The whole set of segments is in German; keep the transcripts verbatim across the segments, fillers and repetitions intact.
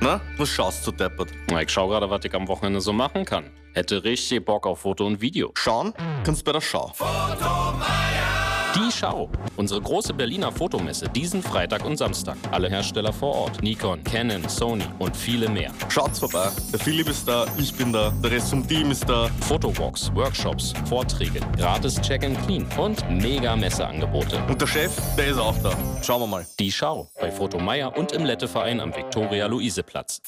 Na, was schaust du deppert? Na, ich schau gerade, was ich am Wochenende so machen kann. Hätte richtig Bock auf Foto und Video. Schauen kannst bei der Schau. Die Schau. Unsere große Berliner Fotomesse diesen Freitag und Samstag. Alle Hersteller vor Ort. Nikon, Canon, Sony und viele mehr. Schaut's vorbei. Der Philipp ist da, ich bin da, der Rest vom Team ist da. Fotowalks, Workshops, Vorträge, gratis Check and Clean und mega Messeangebote. Und der Chef, der ist auch da. Schauen wir mal. Die Schau bei Foto Meier und im Letteverein am Viktoria-Luise-Platz.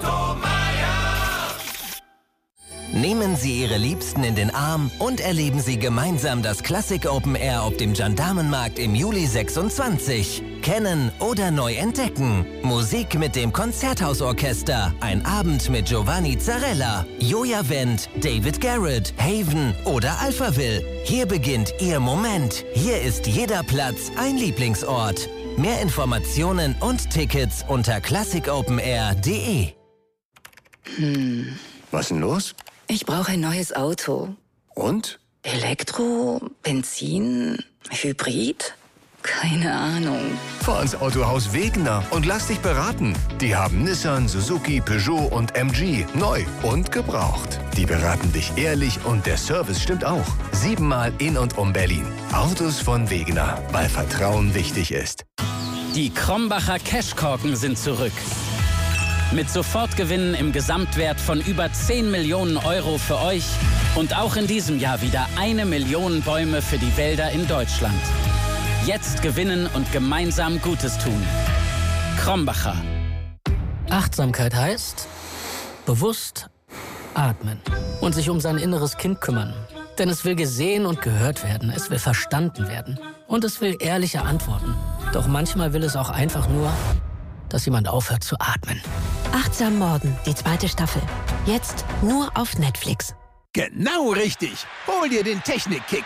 Nehmen Sie Ihre Liebsten in den Arm und erleben Sie gemeinsam das Classic Open Air auf dem Gendarmenmarkt im Juli sechsundzwanzig. Kennen oder neu entdecken. Musik mit dem Konzerthausorchester. Ein Abend mit Giovanni Zarella, Joja Wendt, David Garrett, Haven oder Alphaville. Hier beginnt Ihr Moment. Hier ist jeder Platz ein Lieblingsort. Mehr Informationen und Tickets unter classic open air punkt de. Hm. Was denn los? Ich brauche ein neues Auto. Und? Elektro, Benzin, Hybrid? Keine Ahnung. Fahr ins Autohaus Wegener und lass dich beraten. Die haben Nissan, Suzuki, Peugeot und M G neu und gebraucht. Die beraten dich ehrlich und der Service stimmt auch. Siebenmal in und um Berlin. Autos von Wegener, weil Vertrauen wichtig ist. Die Krombacher Cashkorken sind zurück. Mit Sofortgewinnen im Gesamtwert von über zehn Millionen Euro für euch und auch in diesem Jahr wieder eine Million Bäume für die Wälder in Deutschland. Jetzt gewinnen und gemeinsam Gutes tun. Krombacher. Achtsamkeit heißt bewusst atmen und sich um sein inneres Kind kümmern. Denn es will gesehen und gehört werden, es will verstanden werden und es will ehrliche Antworten. Doch manchmal will es auch einfach nur, dass jemand aufhört zu atmen. Achtsam Morden, die zweite Staffel. Jetzt nur auf Netflix. Genau richtig. Hol dir den Technik-Kick.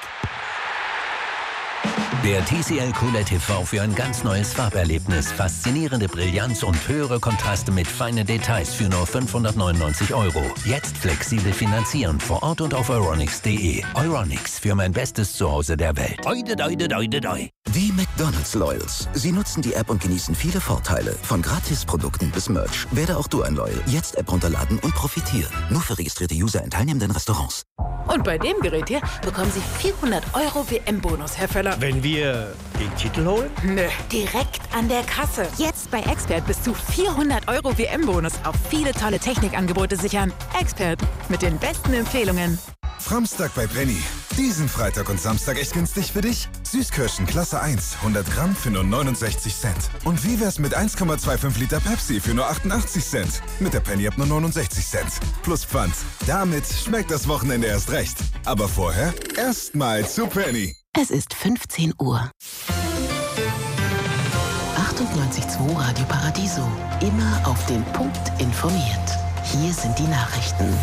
Der T C L Q L E D T V für ein ganz neues Farberlebnis. Faszinierende Brillanz und höhere Kontraste mit feinen Details für nur fünfhundertneunundneunzig Euro. Jetzt flexibel finanzieren vor Ort und auf euronics punkt de. Euronics, für mein bestes Zuhause der Welt. Oide, oide, oide, oide. Die McDonald's Loyals. Sie nutzen die App und genießen viele Vorteile. Von Gratisprodukten bis Merch. Werde auch du ein Loyal. Jetzt App runterladen und profitieren. Nur für registrierte User in teilnehmenden Restaurants. Und bei dem Gerät hier bekommen Sie vierhundert Euro W M-Bonus, Herr Völler. Wenn wir den Titel holen? Nö, direkt an der Kasse. Jetzt bei Expert bis zu vierhundert Euro W M-Bonus auf viele tolle Technikangebote sichern. Expert, mit den besten Empfehlungen. Framstag bei Penny. Diesen Freitag und Samstag echt günstig für dich? Süßkirschen Klasse eins, hundert Gramm für nur neunundsechzig Cent. Und wie wär's mit eins Komma fünfundzwanzig Liter Pepsi für nur achtundachtzig Cent? Mit der Penny App nur neunundsechzig Cent. Plus Pfand. Damit schmeckt das Wochenende erst recht. Aber vorher erstmal zu Penny. Es ist fünfzehn Uhr. achtundneunzig Komma zwei Radio Paradiso. Immer auf den Punkt informiert. Hier sind die Nachrichten.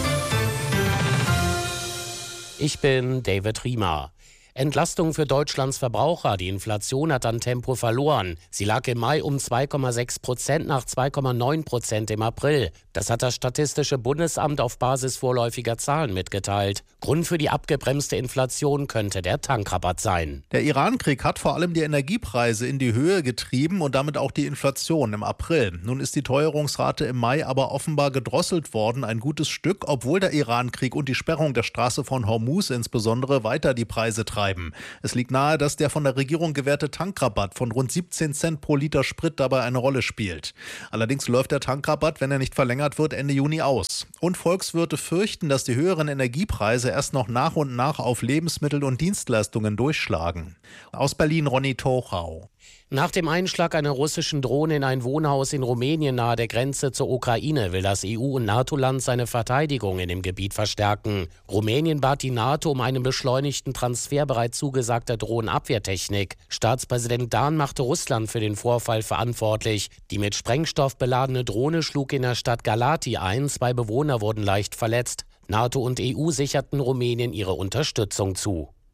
Ich bin David Riemer. Entlastung für Deutschlands Verbraucher. Die Inflation hat an Tempo verloren. Sie lag im Mai um zwei Komma sechs Prozent nach zwei Komma neun Prozent im April. Das hat das Statistische Bundesamt auf Basis vorläufiger Zahlen mitgeteilt. Grund für die abgebremste Inflation könnte der Tankrabatt sein. Der Iran-Krieg hat vor allem die Energiepreise in die Höhe getrieben und damit auch die Inflation im April. Nun ist die Teuerungsrate im Mai aber offenbar gedrosselt worden, ein gutes Stück, obwohl der Iran-Krieg und die Sperrung der Straße von Hormuz insbesondere weiter die Preise treiben. Es liegt nahe, dass der von der Regierung gewährte Tankrabatt von rund siebzehn Cent pro Liter Sprit dabei eine Rolle spielt. Allerdings läuft der Tankrabatt, wenn er nicht verlängert wird, Ende Juni aus. Und Volkswirte fürchten, dass die höheren Energiepreise erst noch nach und nach auf Lebensmittel und Dienstleistungen durchschlagen. Aus Berlin Ronny Tochau. Nach dem Einschlag einer russischen Drohne in ein Wohnhaus in Rumänien nahe der Grenze zur Ukraine will das E U- und NATO-Land seine Verteidigung in dem Gebiet verstärken. Rumänien bat die NATO um einen beschleunigten Transfer bereits zugesagter Drohnenabwehrtechnik. Staatspräsident Dahn machte Russland für den Vorfall verantwortlich. Die mit Sprengstoff beladene Drohne schlug in der Stadt Galati ein. Zwei Bewohner wurden leicht verletzt. NATO und E U sicherten Rumänien ihre Unterstützung zu.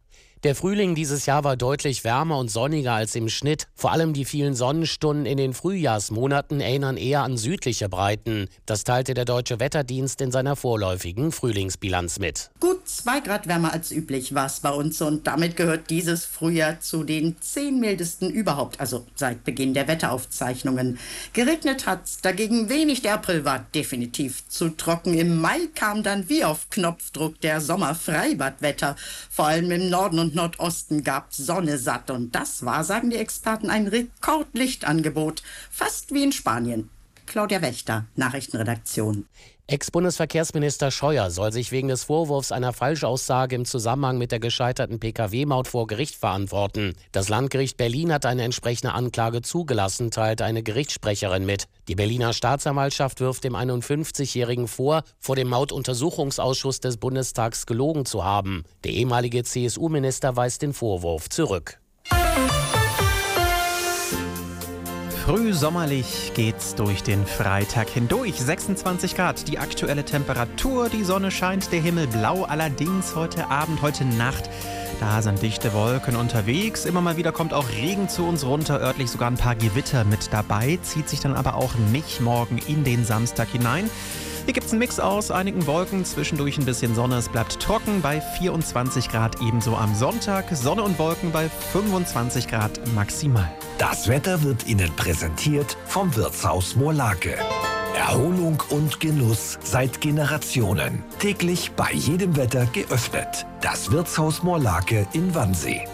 Der Frühling dieses Jahr war deutlich wärmer und sonniger als im Schnitt. Vor allem die vielen Sonnenstunden in den Frühjahrsmonaten erinnern eher an südliche Breiten. Das teilte der Deutsche Wetterdienst in seiner vorläufigen Frühlingsbilanz mit. Gut zwei Grad wärmer als üblich war es bei uns und damit gehört dieses Frühjahr zu den zehn mildesten überhaupt, also seit Beginn der Wetteraufzeichnungen. Geregnet hat's, dagegen wenig. Der April war definitiv zu trocken. Im Mai kam dann wie auf Knopfdruck der Sommerfreibadwetter. Vor allem im Norden und Nordosten gab Sonne satt und das war, sagen die Experten, ein Rekordlichtangebot. Fast wie in Spanien. Claudia Wächter, Nachrichtenredaktion. Ex-Bundesverkehrsminister Scheuer soll sich wegen des Vorwurfs einer Falschaussage im Zusammenhang mit der gescheiterten P K W-Maut vor Gericht verantworten. Das Landgericht Berlin hat eine entsprechende Anklage zugelassen, teilte eine Gerichtssprecherin mit. Die Berliner Staatsanwaltschaft wirft dem einundfünfzigjährigen vor, vor dem Mautuntersuchungsausschuss des Bundestags gelogen zu haben. Der ehemalige C S U-Minister weist den Vorwurf zurück. Früh sommerlich geht's durch den Freitag hindurch. sechsundzwanzig Grad, die aktuelle Temperatur, die Sonne scheint, der Himmel blau. Allerdings heute Abend, heute Nacht, da sind dichte Wolken unterwegs. Immer mal wieder kommt auch Regen zu uns runter, örtlich sogar ein paar Gewitter mit dabei. Zieht sich dann aber auch nicht morgen in den Samstag hinein. Hier gibt es einen Mix aus einigen Wolken, zwischendurch ein bisschen Sonne. Es bleibt trocken bei vierundzwanzig Grad, ebenso am Sonntag. Sonne und Wolken bei fünfundzwanzig Grad maximal. Das Wetter wird Ihnen präsentiert vom Wirtshaus Moorlake. Erholung und Genuss seit Generationen. Täglich bei jedem Wetter geöffnet. Das Wirtshaus Moorlake in Wannsee.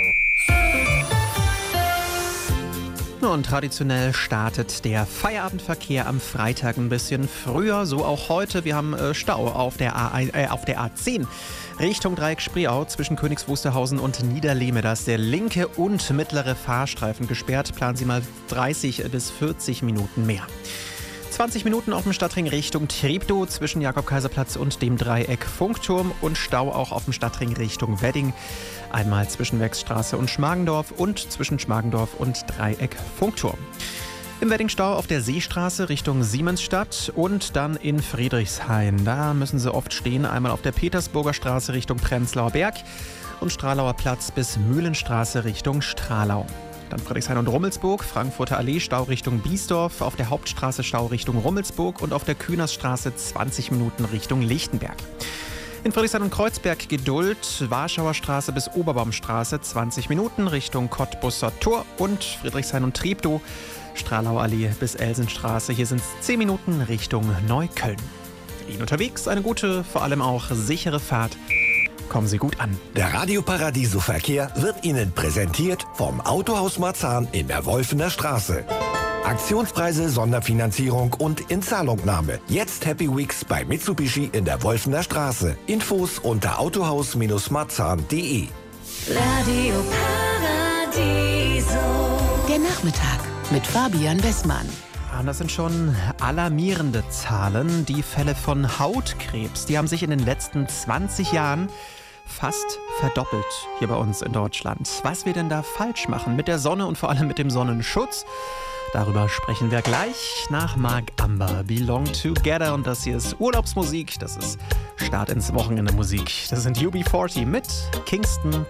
Und traditionell startet der Feierabendverkehr am Freitag ein bisschen früher, so auch heute. Wir haben äh, Stau auf der, A, äh, auf der A zehn Richtung Dreieck Spreeau zwischen Königs Wusterhausen und Niederlehme. Da ist der linke und mittlere Fahrstreifen gesperrt. Planen Sie mal dreißig bis vierzig Minuten mehr. zwanzig Minuten auf dem Stadtring Richtung Treptow zwischen Jakob-Kaiser-Platz und dem Dreieck Funkturm und Stau auch auf dem Stadtring Richtung Wedding. Einmal zwischen Wechsstraße und Schmargendorf und zwischen Schmargendorf und Dreieck Funkturm. Im Weddingstau auf der Seestraße Richtung Siemensstadt und dann in Friedrichshain. Da müssen Sie oft stehen, einmal auf der Petersburger Straße Richtung Prenzlauer Berg und Stralauer Platz bis Mühlenstraße Richtung Stralau. Dann Friedrichshain und Rummelsburg, Frankfurter Allee, Stau Richtung Biesdorf, auf der Hauptstraße Stau Richtung Rummelsburg und auf der Kühnersstraße zwanzig Minuten Richtung Lichtenberg. In Friedrichshain und Kreuzberg Geduld, Warschauer Straße bis Oberbaumstraße zwanzig Minuten Richtung Cottbusser Tor und Friedrichshain und Treptow, Stralauer Allee bis Elsenstraße. Hier sind es zehn Minuten Richtung Neukölln. Für Ihnen unterwegs eine gute, vor allem auch sichere Fahrt. Kommen Sie gut an. Der Radio Paradiso Verkehr wird Ihnen präsentiert vom Autohaus Marzahn in der Wolfener Straße. Aktionspreise, Sonderfinanzierung und Inzahlungnahme. Jetzt Happy Weeks bei Mitsubishi in der Wolfener Straße. Infos unter autohaus marzahn punkt de. Radio Paradiso. Der Nachmittag mit Fabian Bessmann. Das sind schon alarmierende Zahlen. Die Fälle von Hautkrebs, die haben sich in den letzten zwanzig Jahren fast verdoppelt hier bei uns in Deutschland. Was wir denn da falsch machen mit der Sonne und vor allem mit dem Sonnenschutz, darüber sprechen wir gleich nach Mark Amber. Belong Together, und das hier ist Urlaubsmusik, das ist Start ins Wochenende Musik. Das sind U B vierzig mit Kingston